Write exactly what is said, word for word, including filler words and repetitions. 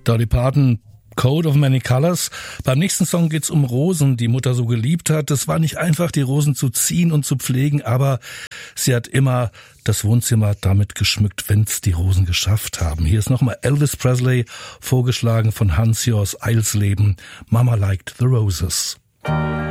Dolly Parton, Coat of Many Colors. Beim nächsten Song geht's um Rosen, die Mutter so geliebt hat. Es war nicht einfach, die Rosen zu ziehen und zu pflegen, aber sie hat immer das Wohnzimmer damit geschmückt, wenn's die Rosen geschafft haben. Hier ist nochmal Elvis Presley, vorgeschlagen von Hans-Joas Eilsleben. Mama liked the roses.